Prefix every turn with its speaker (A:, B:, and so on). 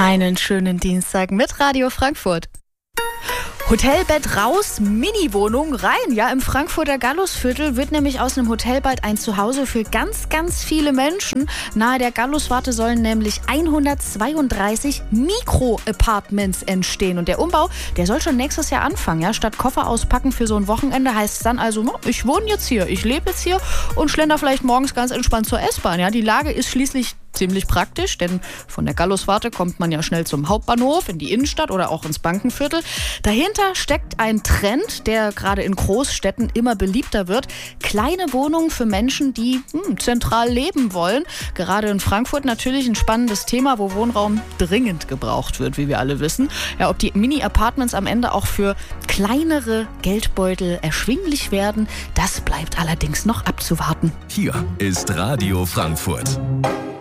A: Einen schönen Dienstag mit Radio Frankfurt. Hotelbett raus, Mini-Wohnung rein. Ja, im Frankfurter Gallusviertel wird nämlich aus einem Hotel bald ein Zuhause für ganz, ganz viele Menschen. Nahe der Galluswarte sollen nämlich 132 Mikro-Apartments entstehen. Und der Umbau, der soll schon nächstes Jahr anfangen. Ja, statt Koffer auspacken für so ein Wochenende heißt es dann also, ich wohne jetzt hier, ich lebe jetzt hier und schlender vielleicht morgens ganz entspannt zur S-Bahn. Ja, die Lage ist schließlich ziemlich praktisch, denn von der Galluswarte kommt man ja schnell zum Hauptbahnhof, in die Innenstadt oder auch ins Bankenviertel. Dahinter steckt ein Trend, der gerade in Großstädten immer beliebter wird. Kleine Wohnungen für Menschen, die zentral leben wollen. Gerade in Frankfurt natürlich ein spannendes Thema, wo Wohnraum dringend gebraucht wird, wie wir alle wissen. Ja, ob die Mini-Apartments am Ende auch für kleinere Geldbeutel erschwinglich werden, das bleibt allerdings noch abzuwarten.
B: Hier ist Radio Frankfurt.